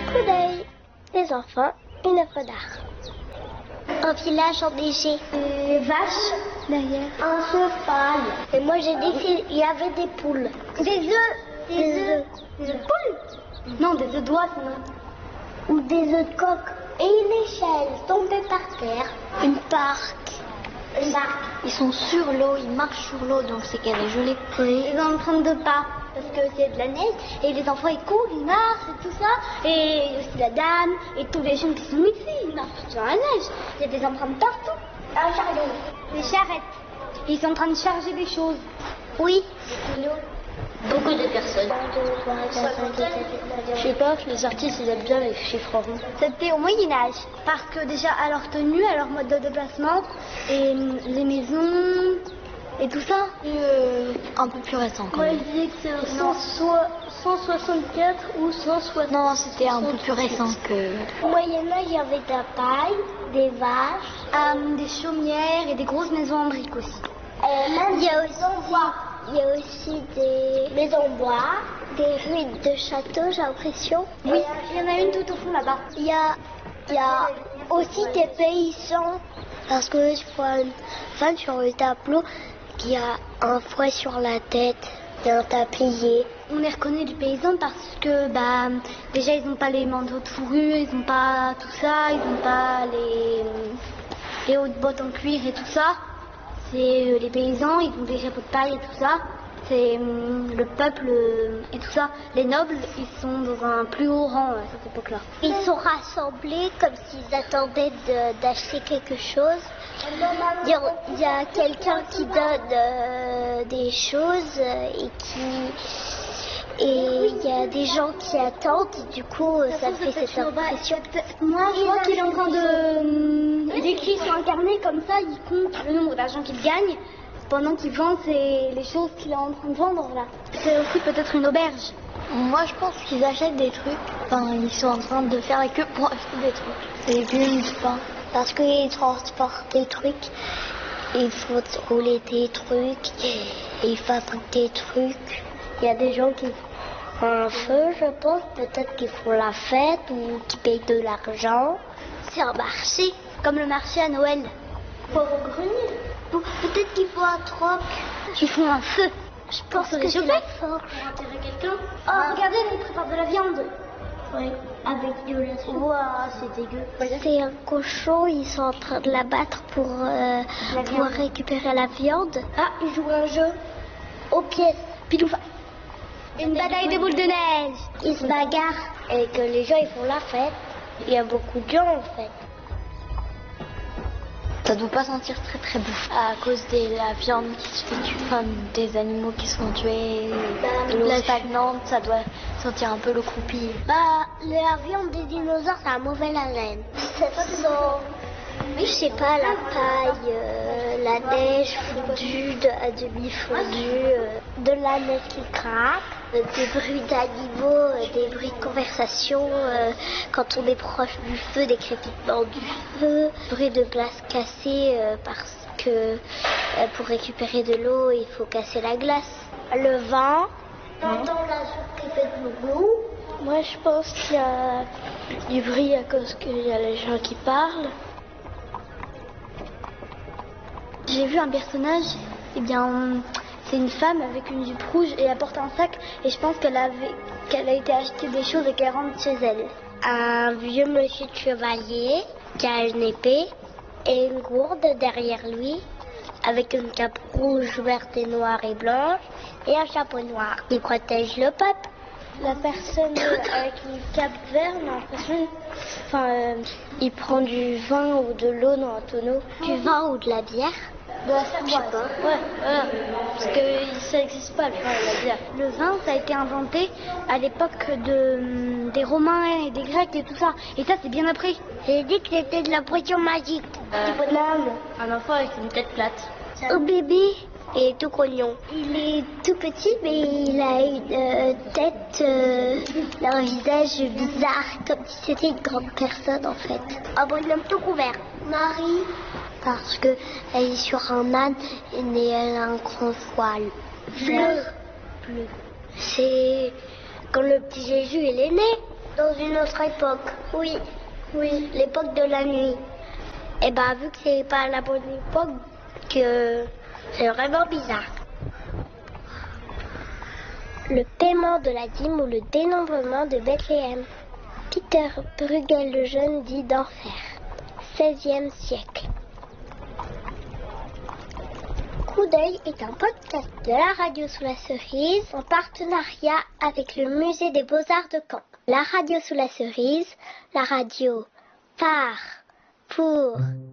coup d'œil. Les enfants, une œuvre d'art. Un village enneigé. Des vaches derrière. Un cheval. Et moi j'ai dit qu'il y avait des poules. Des œufs. Des poules. Non, des œufs d'oie sinon. Ou des œufs de coq. Et une échelle tombée par terre. Une barque. Une barque. Ils sont sur l'eau, ils marchent sur l'eau, donc c'est qu'elle est gelée. Oui. Ils sont en train de pas. Parce que c'est de la neige. Et les enfants ils courent, ils marchent et tout ça. Et aussi la dame. Et tous les jeunes qui sont ici, ils marchent dans la neige. Il y a des empreintes partout. Un chariot. Des charrettes. Ils sont en train de charger des choses. Oui. Beaucoup de personnes. Je sais pas, les artistes ils aiment bien les chiffres ronds. C'était au Moyen-Âge. Parce que déjà à leur tenue, à leur mode de déplacement, et les maisons et tout ça. Un peu plus récent quand Moi même. je disais que c'est 164 ou 160. Non, c'était un peu plus récent que... Au Moyen-Âge, il y avait de la paille, des vaches, des chaumières et des grosses maisons en briques aussi. Il y a aussi des maisons en bois, des ruines de châteaux, j'ai l'impression. Oui, il y en a une tout au fond là-bas. Il y a aussi des paysans, parce que je vois une femme sur le tableau qui a un fouet sur la tête et un tablier. On les reconnaît du paysan parce que déjà ils n'ont pas les manteaux de fourrure, ils n'ont pas tout ça, ils n'ont pas les hautes bottes en cuir et tout ça. C'est les paysans, ils ont des chapeaux de paille et tout ça. C'est le peuple et tout ça. Les nobles, ils sont dans un plus haut rang à cette époque-là. Ils sont rassemblés comme s'ils attendaient d'acheter quelque chose. Il y a quelqu'un qui donne des choses et il y a des gens qui attendent. Du coup, ça fait cette impression. Moi, je vois qu'il est en train d'écrire sur un carnet comme ça. Il compte le nombre d'argent qu'il gagne pendant qu'il vend les choses qu'il est en train de vendre là. C'est aussi peut-être une auberge. Moi, je pense qu'ils achètent des trucs. Enfin, ils sont en train de faire la queue pour acheter des trucs. Des légumes, du pain. Parce qu'ils transportent des trucs, il faut rouler des trucs, et ils fabriquent des trucs. Il y a des gens qui font un feu, je pense, peut-être qu'ils font la fête ou qui payent de l'argent. C'est un marché, comme le marché à Noël. Pour au grenier. Peut-être qu'ils font un troc. Ils font un feu. Je pense que c'est la forge. Pour enterrer quelqu'un. Oh, regardez, ils préparent de la viande. Oui, avec de la soupe. Ouah, c'est dégueu. C'est un cochon, ils sont en train de l'abattre pour récupérer la viande. Ah, ils jouent un jeu aux pièces. Piloufa. Une bataille de boules de neige. Ils se bagarrent et que les gens ils font la fête. Il y a beaucoup de gens en fait. Ça doit pas sentir très très bon à cause de la viande qui se fait tuer, enfin, des animaux qui sont tués, l'eau stagnante, ça doit sentir un peu le croupi. La viande des dinosaures, ça a mauvais haleine. Je sais pas, la paille, la neige fondue, à demi fondue, de la neige qui craque, des bruits d'animaux, des bruits de conversation quand on est proche du feu, des crépitements du feu, bruit de glace cassée parce que pour récupérer de l'eau, il faut casser la glace. Le vent, t'entends la soupe qui fait de l'eau. Moi, je pense qu'il y a du bruit à cause qu'il y a les gens qui parlent. J'ai vu un personnage, c'est une femme avec une jupe rouge et elle porte un sac et je pense qu'elle a été acheter des choses et qu'elle rentre chez elle. Un vieux monsieur de chevalier qui a une épée et une gourde derrière lui avec une cape rouge, verte et noire et blanche et un chapeau noir. Il protège le peuple. La personne avec une cape verte, j'ai l'impression, il prend du vin ou de l'eau dans un tonneau. Du vin ou de la bière. De la cervoise. Je sais pas. Ouais, voilà. Parce que ça n'existe pas, le vin et la bière. Le vin, ça a été inventé à l'époque des Romains et des Grecs et tout ça. Et ça, c'est bien après. J'ai dit que c'était de la potion magique. Du bonhomme. Un enfant avec une tête plate. Au bébé. Il est tout grognon. Il est tout petit, mais il a une tête, un visage bizarre, comme si c'était une grande personne en fait. Un bonhomme tout couvert. Marie, parce qu'elle est sur un âne et elle a un grand voile. Bleu. C'est quand le petit Jésus il est né. Dans une autre époque. Oui, l'époque de la nuit. Et vu que c'est pas la bonne époque, que c'est vraiment bizarre. Le paiement de la dîme ou le dénombrement de Bethléem. Peter Bruegel le Jeune dit d'enfer. 16e siècle. Coup d'œil est un podcast de la radio sous la cerise en partenariat avec le musée des Beaux-Arts de Caen. La radio sous la cerise, la radio par, pour...